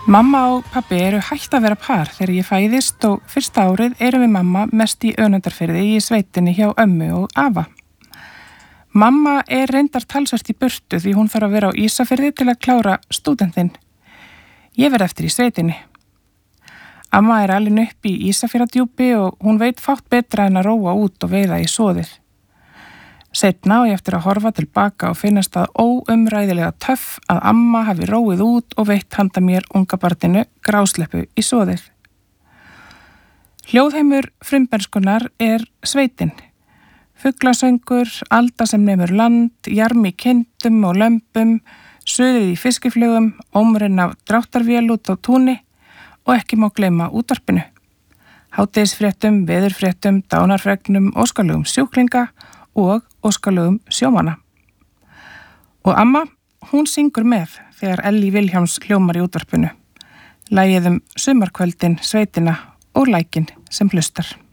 Mamma og pabbi eru hætt að vera par þegar ég fæðist og fyrsta árið erum við mamma mest í Önundarfirði í sveitinni hjá ömmu og afa. Mamma er reyndar talsvert í burtu því hún þarf að vera á Ísafirði til að klára stúdentinn. Ég verð eftir í sveitinni. Amma er alin upp í Ísafjarðardjúpi og hún veit fátt betra en að róa út og veiða í soðið. Seinna á ég eftir að horfa tilbaka og finnast það óumræðilega töff að amma hafi róið út og veitt handa mér ungabarninu grásleppu í soðið. Hljóðheimur frumbernskunnar er sveitin. Fuglasöngur, alda sem nemur land, jarm í kindum og lömbum, suðið í fiskiflugum, ómurinn af dráttarvél út á túni og ekki má gleyma útvarpinu. Hádegisfréttum, veðurfréttum, dánarfregnum, óskalögum sjúklinga og óskalögum sjómanna. Og amma, hún syngur með þegar Ellý Vilhjálms hljómar í útvarpinu. Lagið sumarkvöldin, sveitina og lækin sem hlustar.